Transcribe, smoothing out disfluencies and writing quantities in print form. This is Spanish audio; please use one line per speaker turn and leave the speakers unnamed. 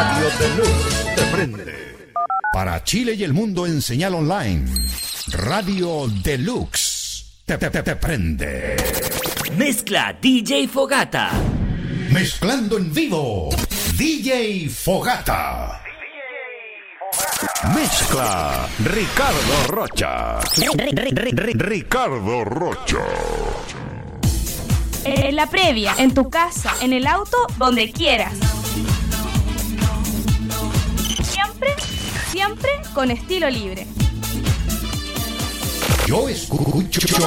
Radio Deluxe te prende.
Para Chile y el mundo en señal online, Radio Deluxe te prende.
Mezcla DJ Fogata.
Mezclando en vivo, DJ Fogata. Mezcla Ricardo Rocha. Ricardo Rocha.
En la previa, en tu casa, en el auto, donde quieras. Siempre con estilo libre.
Yo escucho